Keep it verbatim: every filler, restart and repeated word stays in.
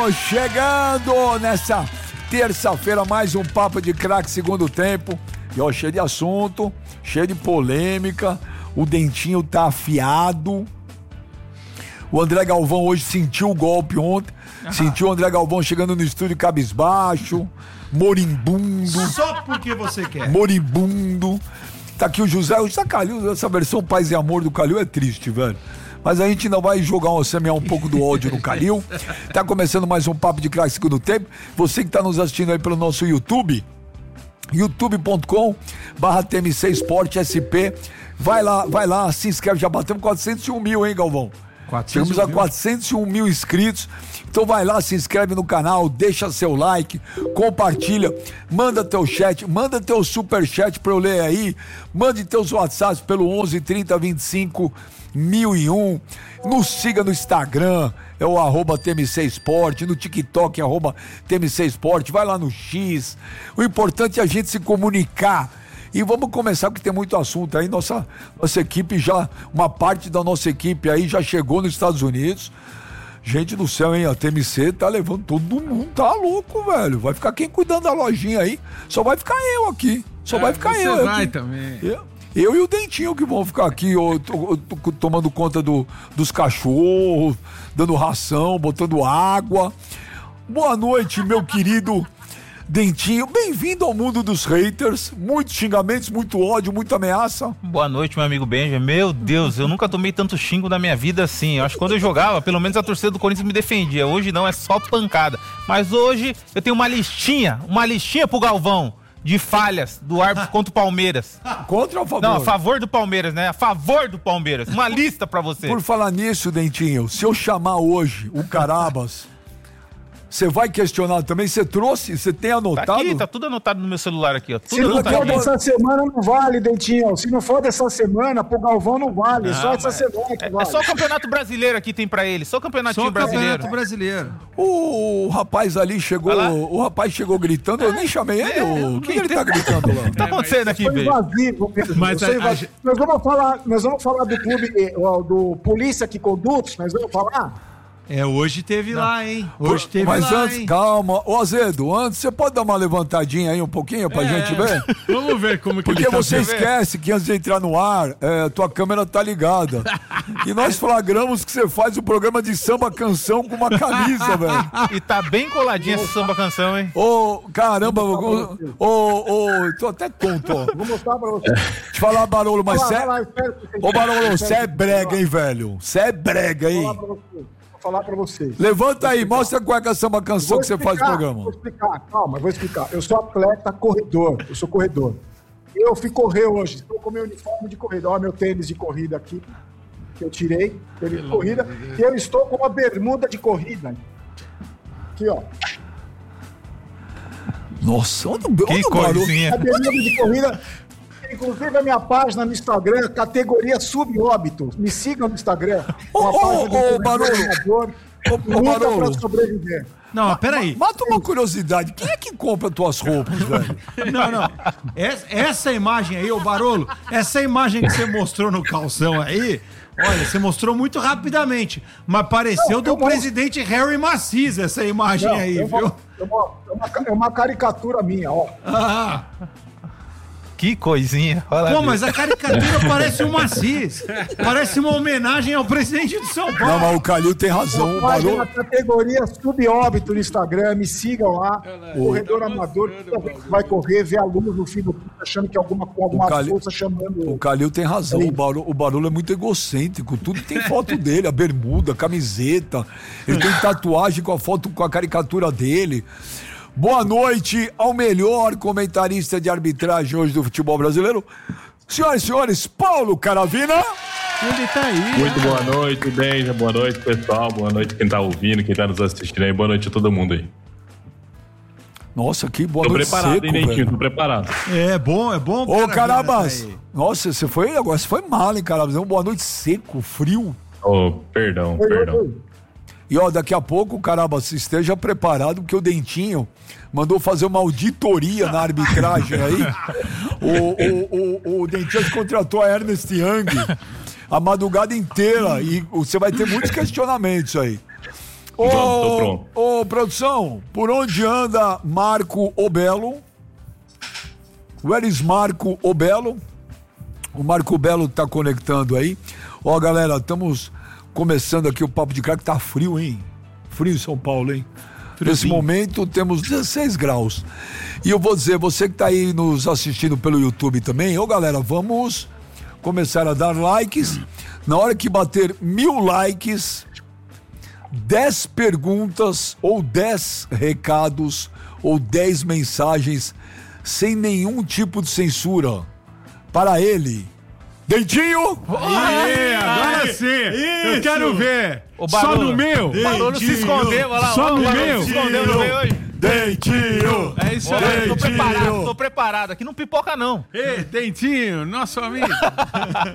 chegando nessa terça-feira, mais um Papo de Craque segundo tempo. E ó, cheio de assunto, cheio de polêmica. O Dentinho tá afiado. O André Galvão hoje sentiu o golpe ontem. Ah. Sentiu o André Galvão chegando no estúdio cabisbaixo, moribundo. Só porque você quer. Moribundo. Tá aqui o José, o José Calil, essa versão Paz e Amor do Calil é triste, velho. Mas a gente não vai jogar um, semear um pouco do ódio no Calil. Tá começando mais um Papo de Craque segundo tempo. Você que tá nos assistindo aí pelo nosso YouTube, youtube ponto com barra T M C Sport S P. Vai lá, vai lá, se inscreve. Já batemos quatrocentos e um mil, hein, Galvão? Chegamos a quatrocentos e um mil inscritos. Então vai lá, se inscreve no canal, deixa seu like, compartilha, manda teu chat, manda teu superchat pra eu ler aí, mande teus WhatsApps pelo onze, trinta, vinte e cinco, mil e um, nos siga no Instagram, é o arroba T M C Sport, no TikTok, arroba T M C Sport, vai lá no X. O importante é a gente se comunicar. E vamos começar, porque tem muito assunto aí. Nossa, nossa equipe já, uma parte da nossa equipe aí já chegou nos Estados Unidos. Gente do céu, hein? A T M C tá levando todo mundo, tá louco, velho. Vai ficar quem cuidando da lojinha aí? Só vai ficar eu aqui. Só é, vai ficar você eu. Você vai aqui. também. Eu, eu e o Dentinho que vão ficar aqui, ó, tomando conta do, dos cachorros, dando ração, botando água. Boa noite, meu querido Dentinho, bem-vindo ao mundo dos haters, muitos xingamentos, muito ódio, muita ameaça. Boa noite, meu amigo Benjamin. Meu Deus, eu nunca tomei tanto xingo na minha vida assim. Eu acho que quando eu jogava, pelo menos a torcida do Corinthians me defendia. Hoje não, é só pancada. Mas hoje eu tenho uma listinha, uma listinha pro Galvão de falhas do árbitro contra o Palmeiras. Contra ou a favor? Não, a favor do Palmeiras, né? A favor do Palmeiras. Uma lista pra você. Por falar nisso, Dentinho, se eu chamar hoje o Carabas, você vai questionar também? Você trouxe? Você tem anotado? Tá aqui, tá tudo anotado no meu celular aqui, ó. Tudo Se não anotado. for dessa semana, não vale, Dentinho. Se não for dessa semana, pro Galvão não vale. Não, só essa semana que é, vale. é só o Campeonato Brasileiro aqui tem pra ele. Só o Campeonatinho Só o Brasileiro. Campeonato Brasileiro. O, o rapaz ali chegou, o rapaz chegou gritando, eu nem chamei ele. É, o que ele tá gritando lá? O que tá acontecendo aqui, Foi velho? invasivo mesmo. Mas Eu a- sou invasivo. Nós vamos falar, nós vamos falar do clube, eh, do Polícia que Condutos, nós vamos falar? É, hoje teve lá, hein? Hoje teve Mas lá, antes, hein? calma. Ô Azedo, antes você pode dar uma levantadinha aí um pouquinho pra É. gente ver? Vamos ver como que Porque ele tá você vendo. esquece que antes de entrar no ar, é, tua câmera tá ligada. E nós flagramos que você faz o programa de samba canção com uma camisa, velho. E tá bem coladinha essa samba canção, hein? Ô, caramba, ô, ô, ô, tô até tonto, ó. Vou mostrar pra você. Te falar, Barolo, mas Vai você lá, vai é... lá, espera que Ô, Barolo, você é espera que- brega, hein, velho? Você é brega, Vou hein? falar pra você. Vou falar pra vocês. Levanta aí, mostra qual é que é a samba canção Vou que você faz no explicar, programa. Vou explicar, calma, vou explicar. Eu sou atleta corredor, eu sou corredor. Eu fui correr hoje, estou com meu uniforme de corrida. Olha meu tênis de corrida aqui, que eu tirei, tênis de corrida. E eu estou com uma bermuda de corrida. Aqui, ó. Nossa, olha o, Que olha o Barolo. coisinha. A bermuda de corrida. Inclusive a minha página no Instagram, categoria subóbito. Me sigam no Instagram. Ô, Uma ô, página de ô, Barolo. treinador, Ô, ô, luta Barolo. pra sobreviver. Não, mas peraí. Mata uma curiosidade, quem é que compra tuas roupas, velho? Não, não. Essa, essa imagem aí, ô Barolo, essa imagem que você mostrou no calção aí, olha, você mostrou muito rapidamente, mas pareceu Não, do eu mostro. presidente Harry Macis essa imagem Não, aí, é uma- viu? é uma- é uma- é uma caricatura minha, ó. Ah, Que coisinha. Olha lá, pô, viu? mas a caricatura parece um Macis. Parece uma homenagem ao presidente de São Não, Paulo. mas o Calil tem razão, o Página Barolo. categoria subóbito no Instagram, me sigam lá. Corredor amador, toda vez que vai correr, vê a luz no fim do túnel, achando que alguma, com alguma O Cali- força chamando. O Calil tem razão, o Barolo, o Barolo é muito egocêntrico, tudo tem foto dele, a bermuda, a camiseta, ele tem tatuagem com a foto, com a caricatura dele. Boa noite ao melhor comentarista de arbitragem hoje do futebol brasileiro, senhoras e senhores, Paulo Caravina. Ele tá aí. Muito boa noite, Benja, boa noite, pessoal, boa noite quem tá ouvindo, quem tá nos assistindo aí, boa noite a todo mundo aí. Nossa, que boa Tô noite preparado, seco, hein, Dentinho, velho. tô preparado. É bom, é bom. Ô, Caravina, Carabas, tá aí. nossa, você foi, agora você foi mal, hein, Carabas, uma boa noite seco, frio. Oh, perdão, Oi, perdão. oi, oi. E ó, daqui a pouco, Carabas, esteja preparado, porque o Dentinho mandou fazer uma auditoria na arbitragem aí. O, o, o, o Dentinho contratou a Ernest Young a madrugada inteira e você vai ter muitos questionamentos aí. Ô, Vamos, tô pronto. Ô, produção, por onde anda Marco Obelo? Where is Marco Obelo? O Marco Belo tá conectando aí. Ó, galera, estamos começando aqui o Papo de Craque. Tá frio, hein? Frio em São Paulo, hein? Nesse momento temos dezesseis graus. E eu vou dizer, você que tá aí nos assistindo pelo YouTube também, ô galera, vamos começar a dar likes. Na hora que bater mil likes, dez perguntas ou dez recados ou dez mensagens sem nenhum tipo de censura para ele. Dentinho! Aê, agora sim! Eu quero ver! Ô, Só Barolo, no meu! O Barolo se escondeu, olha lá. Só ó, no o Barolo meu. Se escondeu no meu hoje. Dentinho! É isso Ó, aí! tô preparado, tô preparado. Aqui não pipoca, não. Ei, Dentinho, nosso amigo!